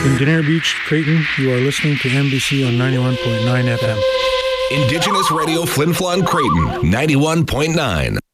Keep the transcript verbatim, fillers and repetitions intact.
In Danair Beach, Creighton, you are listening to M B C on ninety-one point nine F M. Indigenous Radio Flin Flon Creighton, ninety-one point nine.